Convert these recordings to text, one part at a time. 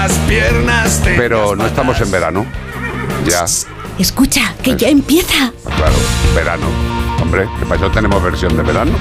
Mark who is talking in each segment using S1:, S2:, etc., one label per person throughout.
S1: Pero no estamos en verano. Ya.
S2: Escucha, que ya empieza.
S1: Claro, verano. Hombre, que para eso tenemos versión de verano.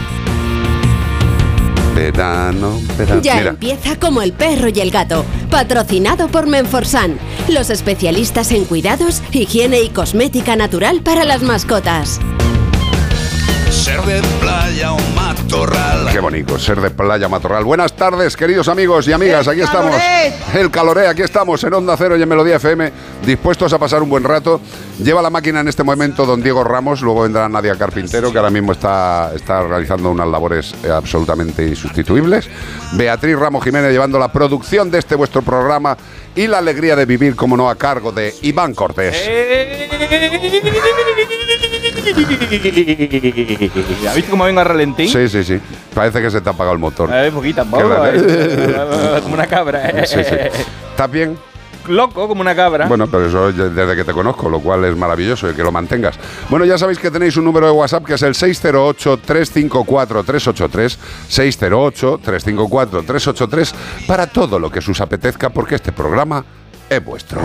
S1: Verano.
S2: Ya
S1: Mira.
S2: empieza Como el perro y el gato, patrocinado por Menforsan, los especialistas en cuidados, higiene y cosmética natural para las mascotas.
S3: Ser de playa o matorral.
S1: Qué bonito, ser de playa, matorral. Buenas tardes, queridos amigos y amigas, aquí estamos. El caloré, aquí estamos en Onda Cero y en Melodía FM, dispuestos a pasar un buen rato. Lleva la máquina en este momento don Diego Ramos, luego vendrá Nadia Carpintero, que ahora mismo está realizando unas labores absolutamente insustituibles. Beatriz Ramos Jiménez llevando la producción de este vuestro programa y la alegría de vivir, como no, a cargo de Iván Cortés.
S4: ¿Has visto cómo vengo a ralentín?
S1: Sí. Parece que se te ha apagado el motor.
S4: Poquita, poco. Como una cabra.
S1: Sí. ¿Estás bien?
S4: Loco, como una cabra.
S1: Bueno, pero eso desde que te conozco, lo cual es maravilloso y que lo mantengas. Bueno, ya sabéis que tenéis un número de WhatsApp que es el 608-354-383, 608-354-383, para todo lo que os apetezca, porque este programa es vuestro.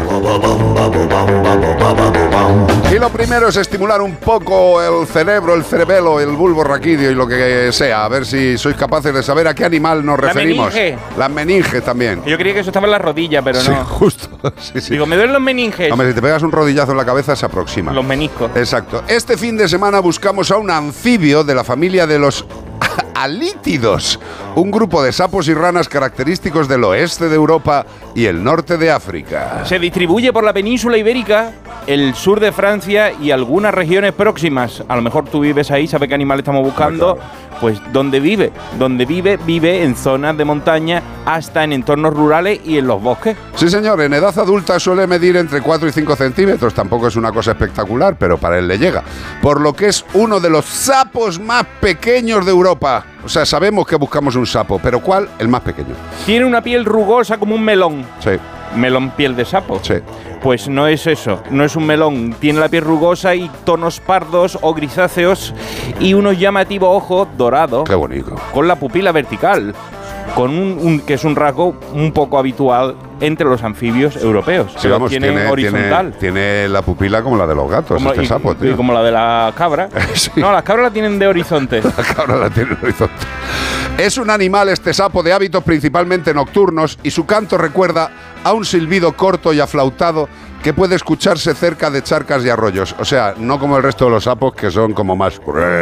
S1: Y lo primero es estimular un poco el cerebro, el cerebelo, el bulbo raquídeo y lo que sea. A ver si sois capaces de saber a qué animal nos referimos. Las meninges también.
S4: Yo creía que eso estaba en la rodilla, pero
S1: sí,
S4: no.
S1: Justo. Sí.
S4: Digo, me duelen los meninges.
S1: Hombre, si te pegas un rodillazo en la cabeza se aproxima.
S4: Los meniscos.
S1: Exacto. Este fin de semana buscamos a un anfibio de la familia de los alítidos, un grupo de sapos y ranas característicos del oeste de Europa y el norte de África.
S4: Se distribuye por la península ibérica, el sur de Francia y algunas regiones próximas. A lo mejor tú vives ahí, sabes qué animal estamos buscando. Pues donde vive en zonas de montaña, hasta en entornos rurales y en los bosques.
S1: Sí, señor, en edad adulta suele medir entre 4 y 5 centímetros, tampoco es una cosa espectacular, pero para él le llega. Por lo que es uno de los sapos más pequeños de Europa. O sea, sabemos que buscamos un sapo, pero ¿cuál? El más pequeño.
S4: Tiene una piel rugosa como un melón.
S1: Sí.
S4: Melón piel de sapo.
S1: Sí.
S4: Pues no es eso, no es un melón. Tiene la piel rugosa y tonos pardos o grisáceos y unos llamativos ojos dorados.
S1: Qué bonito.
S4: Con la pupila vertical, con que es un rasgo un poco habitual entre los anfibios europeos.
S1: Sí, vamos,
S4: tiene horizontal.
S1: Tiene la pupila como la de los gatos,
S4: como,
S1: este sapo, tío.
S4: Y como la de la cabra.
S1: Sí.
S4: No, las cabras la tienen de horizonte.
S1: La cabra la tiene de horizonte. Es un animal, este sapo, de hábitos principalmente nocturnos, y su canto recuerda a un silbido corto y aflautado que puede escucharse cerca de charcas y arroyos. O sea, no como el resto de los sapos, que son como más...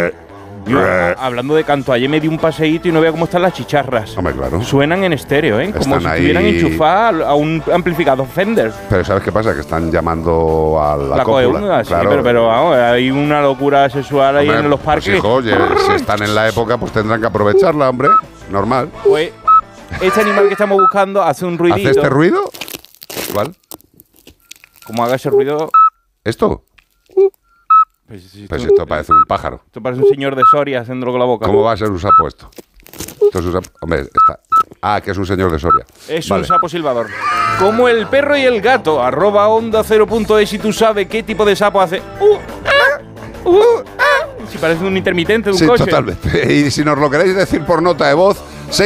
S4: Hablando de canto, ayer me di un paseíto y no veo cómo están las chicharras.
S1: Hombre, claro.
S4: Suenan en estéreo, ¿eh? Como
S1: Están
S4: si
S1: ahí...
S4: estuvieran enchufadas a un amplificador Fender.
S1: Pero ¿sabes qué pasa? Que están llamando a la cópula.
S4: Sí, claro. pero vamos, hay una locura sexual ahí en los parques.
S1: Pues hijo, oye, si están en la época, pues tendrán que aprovecharla, hombre. Normal.
S4: Pues este animal que estamos buscando hace un ruidito.
S1: ¿Hace este ruido? ¿Cuál?
S4: Como haga ese ruido...
S1: ¿Esto? Pues esto parece un pájaro.
S4: Esto parece un señor de Soria haciéndolo con la boca.
S1: ¿Cómo va a ser un sapo esto? Esto es un sapo. Hombre, está. Ah, que es un señor de Soria.
S4: Es vale. Un sapo silbador. Como el perro y el gato, @onda0.es, y tú sabes qué tipo de sapo hace. Si parece un intermitente de un coche.
S1: Sí, totalmente. Y si nos lo queréis decir por nota de voz,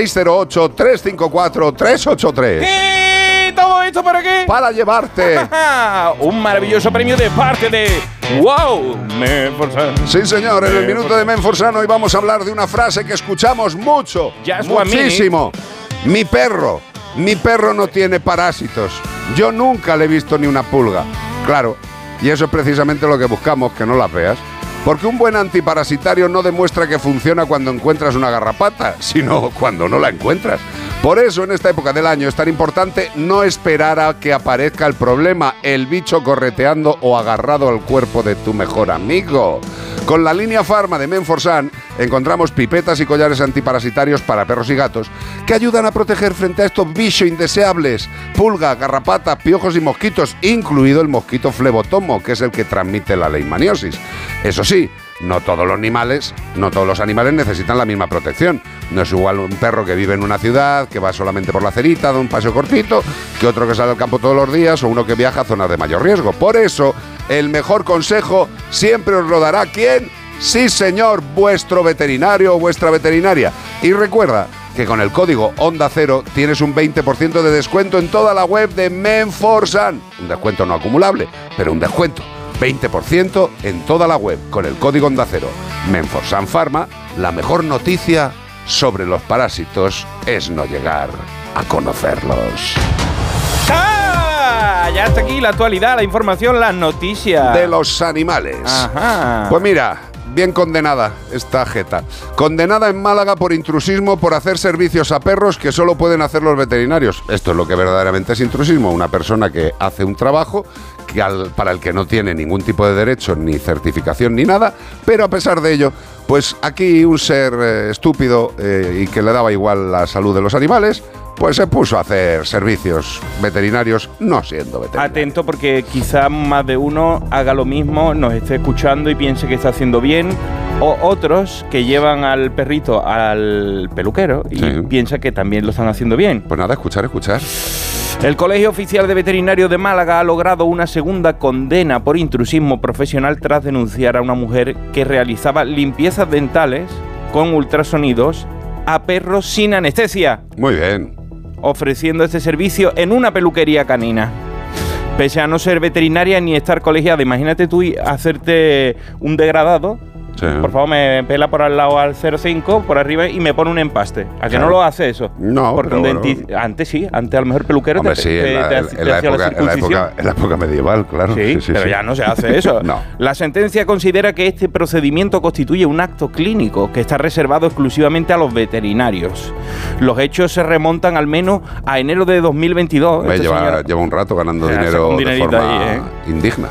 S1: 608-354-383.
S4: ¿Qué? ¿Todo esto para qué?
S1: Para llevarte
S4: un maravilloso premio de parte de ¡Wow! Menforsan.
S1: Sí, señor, en el minuto de Menforsan hoy vamos a hablar de una frase que escuchamos muchísimo. Mi perro no tiene parásitos. Yo nunca le he visto ni una pulga. Claro, y eso es precisamente lo que buscamos, que no las veas. Porque un buen antiparasitario no demuestra que funciona cuando encuentras una garrapata, sino cuando no la encuentras. Por eso, en esta época del año es tan importante no esperar a que aparezca el problema, el bicho correteando o agarrado al cuerpo de tu mejor amigo. Con la línea Pharma de Menforsan encontramos pipetas y collares antiparasitarios para perros y gatos que ayudan a proteger frente a estos bichos indeseables: pulga, garrapata, piojos y mosquitos, incluido el mosquito flebotomo, que es el que transmite la leishmaniosis. Eso sí, no todos los animales necesitan la misma protección. No es igual un perro que vive en una ciudad, que va solamente por la acerita, de un paseo cortito, que otro que sale al campo todos los días, o uno que viaja a zonas de mayor riesgo. Por eso, el mejor consejo siempre os lo dará ¿quién? Sí, señor, vuestro veterinario o vuestra veterinaria. Y recuerda que con el código Onda Cero tienes un 20% de descuento en toda la web de Menforsan. Un descuento no acumulable, pero un descuento. 20% en toda la web con el código Onda Cero. Menforsan Pharma, la mejor noticia sobre los parásitos es no llegar a conocerlos.
S4: ¡Ah! Ya está aquí la actualidad, la información, las noticias.
S1: De los animales.
S4: Ajá.
S1: Pues mira, bien condenada esta jeta. Condenada en Málaga por intrusismo por hacer servicios a perros que solo pueden hacer los veterinarios. Esto es lo que verdaderamente es intrusismo. Una persona que hace un trabajo para el que no tiene ningún tipo de derecho, ni certificación, ni nada, pero a pesar de ello, pues aquí un ser estúpido y que le daba igual la salud de los animales, pues se puso a hacer servicios veterinarios no siendo veterinario.
S4: Atento, porque quizá más de uno haga lo mismo, nos esté escuchando y piense que está haciendo bien, o otros que llevan al perrito al peluquero y piensa que también lo están haciendo bien.
S1: Pues nada, escuchar.
S4: El Colegio Oficial de Veterinarios de Málaga ha logrado una segunda condena por intrusismo profesional tras denunciar a una mujer que realizaba limpiezas dentales con ultrasonidos a perros sin anestesia.
S1: Muy bien.
S4: Ofreciendo este servicio en una peluquería canina. Pese a no ser veterinaria ni estar colegiada, imagínate tú hacerte un degradado. Sí. Por favor, me pela por al lado al 0,5, por arriba, y me pone un empaste. ¿A que no lo hace eso?
S1: No,
S4: porque antes sí, antes a lo mejor peluquero
S1: hombre, en la época medieval, claro.
S4: Sí, pero ya no se hace eso.
S1: No.
S4: La sentencia considera que este procedimiento constituye un acto clínico que está reservado exclusivamente a los veterinarios. Los hechos se remontan al menos a enero de 2022.
S1: Lleva un rato ganando dinero de forma indigna.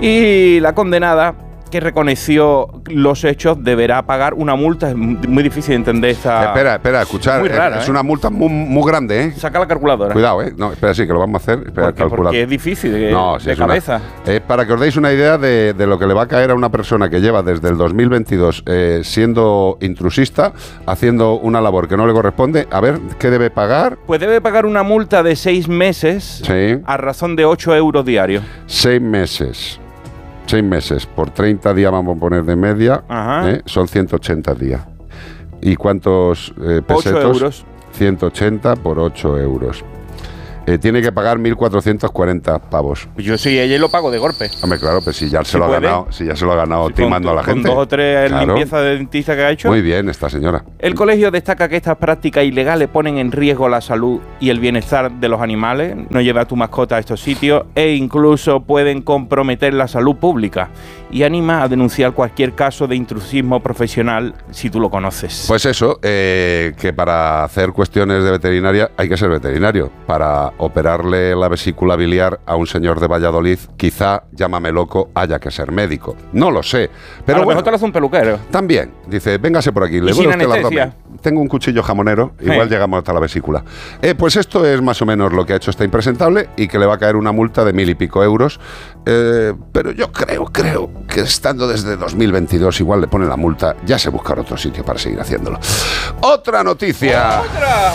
S4: Y la condenada, que reconoció los hechos, deberá pagar una multa. Es muy difícil de entender esta...
S1: Espera, escuchar. Muy rara, es una multa muy grande, ¿eh?
S4: Saca la calculadora.
S1: Cuidado, ¿eh? No, espera, sí, que lo vamos a hacer. Espera,
S4: porque es difícil de cabeza.
S1: Es para que os deis una idea de lo que le va a caer a una persona que lleva desde el 2022 siendo intrusista, haciendo una labor que no le corresponde. A ver, ¿qué debe pagar?
S4: Pues debe pagar una multa de 6 meses a razón de 8 euros diarios.
S1: 6 meses. 6 meses por 30 días, vamos a poner de media, son 180 días. ¿Y cuántos pesetos?
S4: 8 euros.
S1: 180 por 8 euros. Tiene que pagar 1.440 pavos.
S4: Yo sí, ella lo pago de golpe.
S1: Hombre, claro, pues si ya se lo ha ganado timando a la gente.
S4: Con 2 o 3 limpiezas de dentista que ha hecho.
S1: Muy bien, esta señora.
S4: El colegio destaca que estas prácticas ilegales ponen en riesgo la salud y el bienestar de los animales. No lleva a tu mascota a estos sitios e incluso pueden comprometer la salud pública. Y anima a denunciar cualquier caso de intrusismo profesional si tú lo conoces.
S1: Pues eso, que para hacer cuestiones de veterinaria hay que ser veterinario. Para operarle la vesícula biliar a un señor de Valladolid, quizá, llámame loco, haya que ser médico. No lo sé. Pero
S4: a lo mejor te lo hace un peluquero.
S1: También. Dice, véngase por aquí. Le voy a usted la broma. Tengo un cuchillo jamonero, igual llegamos hasta la vesícula. Pues esto es más o menos lo que ha hecho esta impresentable y que le va a caer una multa de 1.000 y pico euros. Pero yo creo que estando desde 2022 igual le pone la multa, ya se buscará otro sitio para seguir haciéndolo. ¡Otra noticia!
S4: ¡Otra!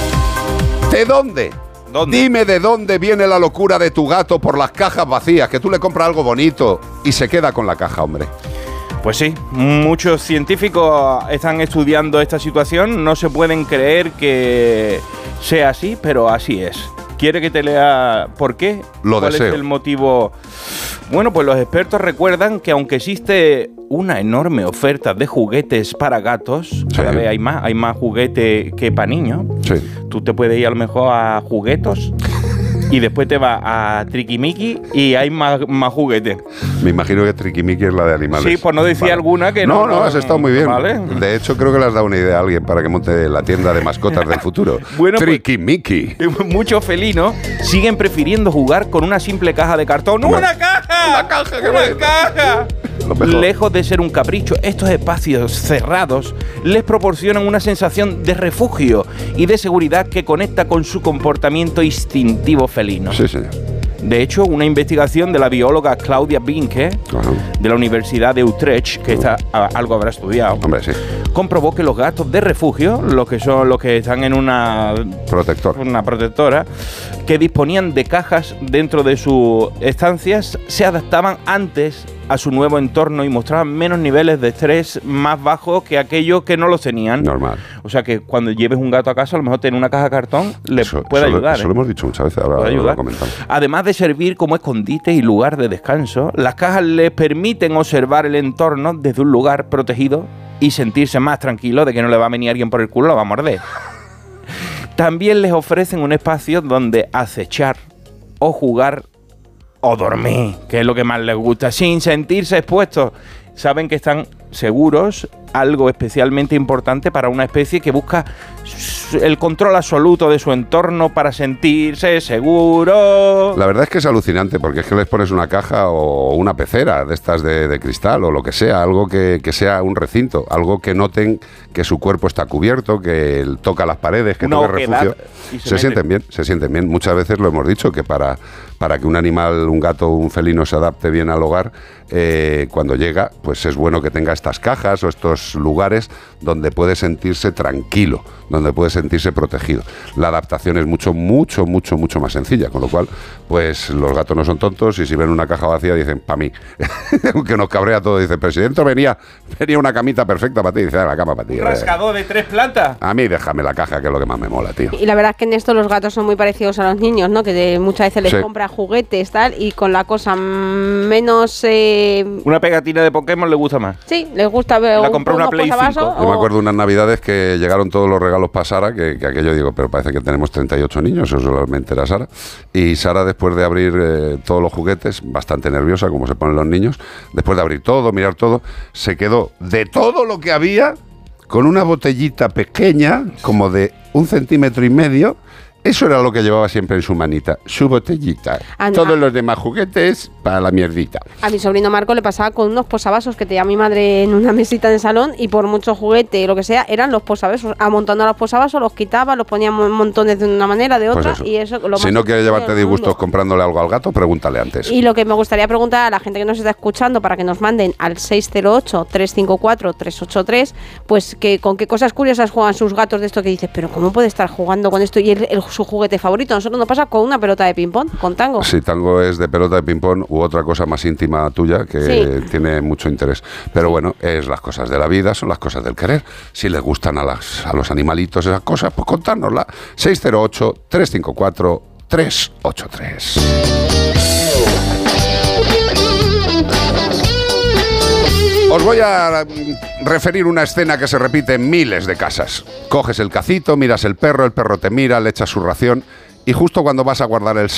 S1: ¿De dónde? Dime de dónde viene la locura de tu gato por las cajas vacías, que tú le compras algo bonito y se queda con la caja, hombre.
S4: Pues sí, muchos científicos están estudiando esta situación, no se pueden creer que sea así, pero así es. ¿Quiere que te lea por qué?
S1: Lo deseo.
S4: ¿Cuál es el motivo? Bueno, pues los expertos recuerdan que aunque existe una enorme oferta de juguetes para gatos, cada vez hay más juguetes que para niños.
S1: Sí.
S4: Tú te puedes ir a lo mejor a Juguetos y después te vas a Triquimiqui y hay más juguetes.
S1: Me imagino que Triquimiqui es la de animales.
S4: Sí, por no decir alguna que
S1: no. No, has estado muy bien.
S4: ¿Vale?
S1: De hecho, creo que le has dado una idea a alguien para que monte la tienda de mascotas del futuro.
S4: Bueno,
S1: Triquimiqui.
S4: Pues, muchos felinos siguen prefiriendo jugar con una simple caja de cartón. ¡Una caja!
S1: ¡Una caja!
S4: ¡Una caja! Lejos de ser un capricho, estos espacios cerrados les proporcionan una sensación de refugio y de seguridad que conecta con su comportamiento instintivo felino.
S1: Sí, señor.
S4: De hecho, una investigación de la bióloga Claudia Binke, de la Universidad de Utrecht, que algo habrá estudiado,
S1: hombre, sí,
S4: comprobó que los gatos de refugio, los que están en una protectora, que disponían de cajas dentro de sus estancias, se adaptaban antes a su nuevo entorno y mostraban menos niveles de estrés más bajos que aquellos que no los tenían.
S1: Normal.
S4: O sea que cuando lleves un gato a casa, a lo mejor tener una caja de cartón puede ayudar.
S1: Eso lo hemos dicho muchas veces, ahora lo comentamos.
S4: Además de servir como escondite y lugar de descanso, las cajas les permiten observar el entorno desde un lugar protegido y sentirse más tranquilo de que no le va a venir alguien por el culo y lo va a morder. También les ofrecen un espacio donde acechar o jugar o dormir, que es lo que más les gusta, sin sentirse expuestos. Saben que están seguros, algo especialmente importante para una especie que busca el control absoluto de su entorno para sentirse seguro.
S1: La verdad es que es alucinante, porque es que les pones una caja o una pecera de estas de cristal o lo que sea, algo que sea un recinto, algo que noten que su cuerpo está cubierto, que toca las paredes, que toque refugio. Se sienten bien. Muchas veces lo hemos dicho, que para que un animal, un gato, un felino se adapte bien al hogar, cuando llega, pues es bueno que tenga estas cajas o estos lugares donde puede sentirse tranquilo, donde puede sentirse protegido. La adaptación es mucho más sencilla, con lo cual, pues los gatos no son tontos y si ven una caja vacía dicen, pa' mí. Aunque nos cabrea todo, dice, pero si dentro venía una camita perfecta para ti, dice, la cama para ti.
S4: ¿Rascador de 3 plantas?
S1: A mí déjame la caja, que es lo que más me mola, tío.
S5: Y la verdad es que en esto los gatos son muy parecidos a los niños, ¿no? Que muchas veces les compra juguetes, tal, y con la cosa menos...
S4: Una pegatina de Pokémon le gusta más.
S5: Sí, les gusta ver
S4: la compró una Play 5.
S1: Yo me acuerdo unas navidades que llegaron todos los regalos para Sara, que aquello digo, pero parece que tenemos 38 niños, eso solamente era Sara. Y Sara, después de abrir todos los juguetes, bastante nerviosa, como se ponen los niños, después de abrir todo, mirar todo, se quedó de todo lo que había con una botellita pequeña, como de 1,5 centímetros. Eso era lo que llevaba siempre en su manita, su botellita. Todos los demás juguetes para la mierdita.
S5: A mi sobrino Marco le pasaba con unos posavasos que tenía mi madre en una mesita de salón, y por mucho juguete y lo que sea, eran los posavasos. Amontando los posavasos, los quitaba, los ponía montones de una manera, de otra,
S1: pues
S5: y eso lo
S1: si no quieres llevarte disgustos comprándole algo al gato, pregúntale antes.
S5: Y lo que me gustaría preguntar a la gente que nos está escuchando, para que nos manden al 608-354-383, pues que con qué cosas curiosas juegan sus gatos, de esto que dices, pero ¿cómo puede estar jugando con esto? Y su juguete favorito. A nosotros nos pasa con una pelota de ping-pong, con tango.
S1: Sí, tango es de pelota de ping-pong u otra cosa más íntima tuya que tiene mucho interés. Pero bueno, es las cosas de la vida, son las cosas del querer. Si les gustan a los animalitos esas cosas, pues contárnosla. 608-354-383. Os voy a referir una escena que se repite en miles de casas. Coges el cacito, miras el perro te mira, le echas su ración y justo cuando vas a guardar el